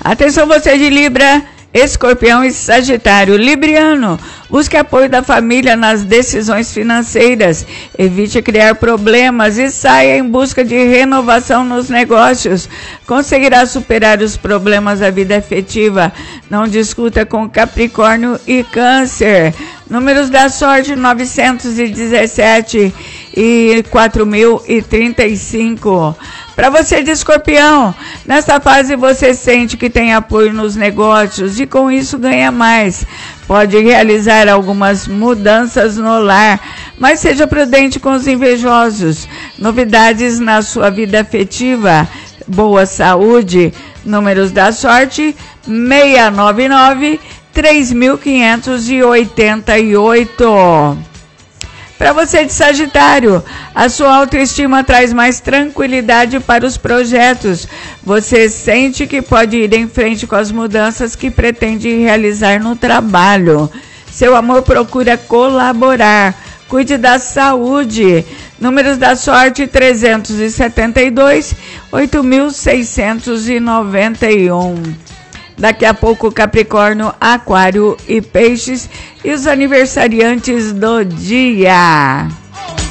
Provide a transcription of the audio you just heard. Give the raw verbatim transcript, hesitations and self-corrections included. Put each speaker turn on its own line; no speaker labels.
Atenção você de Libra, Escorpião e Sagitário. Libriano, busque apoio da família nas decisões financeiras, evite criar problemas e saia em busca de renovação nos negócios. Conseguirá superar os problemas da vida afetiva. Não discuta com Capricórnio e Câncer. Números da sorte: novecentos e dezessete e quatro mil e trinta e cinco. Para você de Escorpião, nessa fase você sente que tem apoio nos negócios e com isso ganha mais. Pode realizar algumas mudanças no lar, mas seja prudente com os invejosos. Novidades na sua vida afetiva, boa saúde. Números da sorte: seiscentos e noventa e nove, três mil quinhentos e oitenta e oito. Para você de Sagitário, a sua autoestima traz mais tranquilidade para os projetos. Você sente que pode ir em frente com as mudanças que pretende realizar no trabalho. Seu amor procura colaborar. Cuide da saúde. Números da sorte: trezentos e setenta e dois, oito mil seiscentos e noventa e um. Daqui a pouco, Capricórnio, Aquário e Peixes e os aniversariantes do dia.